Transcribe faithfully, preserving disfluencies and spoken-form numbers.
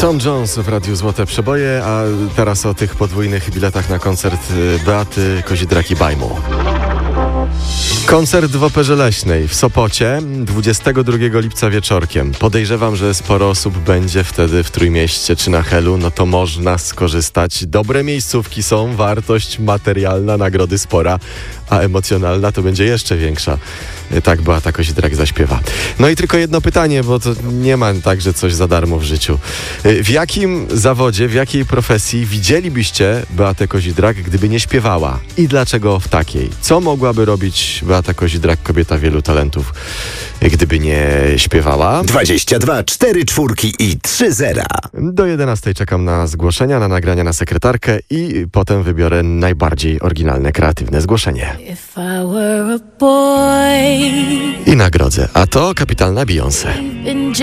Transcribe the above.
Tom Jones w Radiu Złote Przeboje, a teraz o tych podwójnych biletach na koncert Beaty Kozidraki-Bajmu. Koncert w Operze Leśnej w Sopocie dwudziestego drugiego lipca wieczorkiem. Podejrzewam, że sporo osób będzie wtedy w Trójmieście czy na Helu, no to można skorzystać. Dobre miejscówki są, wartość materialna, nagrody spora, a emocjonalna to będzie jeszcze większa. Tak Beata Kozidrak zaśpiewa. No i tylko jedno pytanie, bo to nie ma tak, że coś za darmo w życiu. W jakim zawodzie, w jakiej profesji widzielibyście Beatę Kozidrak, gdyby nie śpiewała? I dlaczego w takiej? Co mogłaby robić Beata Kozidrak, kobieta wielu talentów, gdyby nie śpiewała? dwadzieścia dwa, cztery czwórki i trzy zera. Do jedenastej czekam na zgłoszenia, na nagrania na sekretarkę i potem wybiorę najbardziej oryginalne, kreatywne zgłoszenie. If I were a boy, I nagrodzę. A to kapitalna Beyoncé. been